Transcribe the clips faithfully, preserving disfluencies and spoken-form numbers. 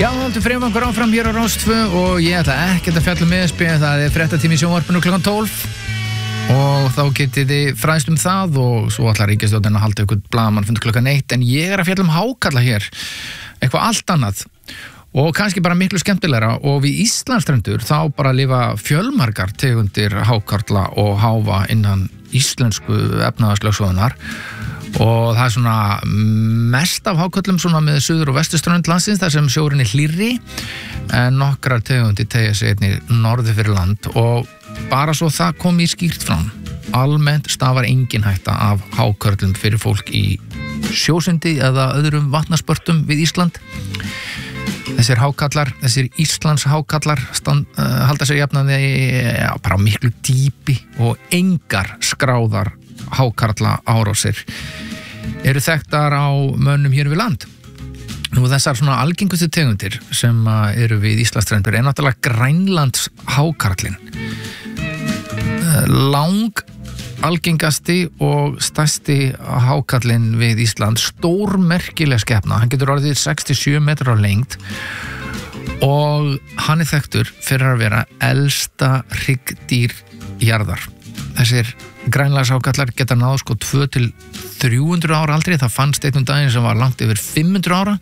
Já, heldur fremvangur áfram hér á Rás tvö og ég ætla ekkert að fjalla með spil, það er fréttatími í sjónvarpinu klukkan tólf og þá getið þið fræðst um það og svo ætlar ríkisstjórnin að halda ykkur blaðamannfund klukkan eitt, en ég er að fjalla um hákarla hér, eitthvað allt annað og kannski bara miklu skemmtilegra, og við Íslandsstrendur þá bara lifa fjölmargar tegundir hákarla og háfa innan íslensku efnahagslögsögunar. Og það er svona mest af háköllum svona með suður- og vesturströnd landsins þar sem sjórinn er hlýrri, en nokkrar tegundir teygja sig einnig norður fyrir land, og bara svo það kom í skýrt fram, almennt stafar engin hætta af hákörlum fyrir fólk í sjósundi eða öðrum vatnaspörtum við Ísland. Þessir hákallar, þessir Íslands hákallar stand, uh, halda sér jafnaði ja, bara miklu dýpi, og engar skráðar hákarla árásir eru þekktar á mönnum hér við land. Nú þessar svona algengustu tegundir sem eru við Íslandsstrendur er náttúrulega Grænlands hákarlinn. Lang algengasti og stærsti hákarlinn við Ísland, stórmerkileg skepna, hann getur orðið sex til sjö metrar á lengd og hann er þekktur fyrir að vera elsta hryggdýr jarðar. Þessir grænlandshákarlar geta náð sko tvö til þrjú hundruð ára aldrei, það fannst einn um daginn sem var langt yfir fimm hundruð ára,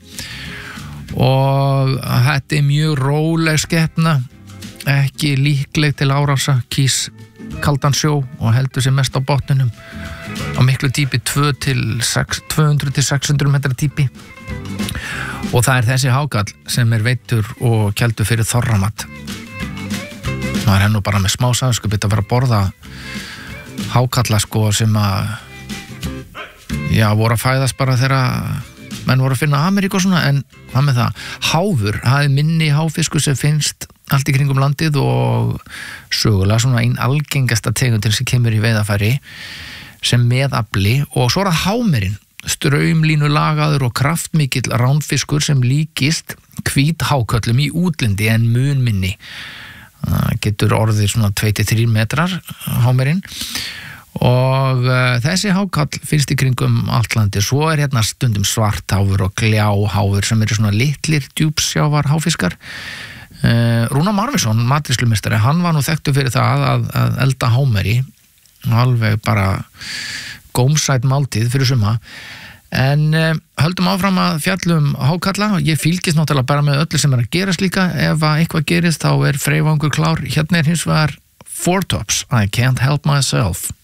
og þetta er mjög róleg skepna, ekki líkleg til árása, kýs kaldan sjó og heldur sig mest á botninum á miklu dýpi, tvö hundruð til sex hundruð metra dýpi, og það er þessi hákarl sem er veiddur og kældur fyrir þorramat. Það er hennu bara með smá saðskupið að vera að borða hákalla sko sem að já, voru að fæðast bara þegar menn voru að finna Ameríku og svona, en hvað með það, háfur, það er minni háfiskur sem finnst allt í kringum landið og sögulega svona ein algengasta tegundin sem kemur í veiðafæri sem meðafli, og svo er það hámerinn, straumlínu lagaður og kraftmikill ránfiskur sem líkist hvít háköllum í útlindi en mun minni. Það getur orðið svona tvö til þrír metrar hámerinn, og uh, þessi hákarl finnst í kringum allt landi. Svo er hérna stundum svartháfur og gljáháfur sem eru svona litlir djúpsjávar háfiskar. uh, Rúnar Marvinsson, matreiðslumestari, hann var nú þekktur fyrir það að, að elda hámeri, alveg bara gómsæt máltíð fyrir suma. En uh, höldum áfram að fjallum hákarla. Ég fylgist náttúrulega bara með öllu sem er að gerast líka. Ef að eitthvað gerist þá er Freyvangur klár. Hérna er hins vegar Four Tops, I Can't Help Myself.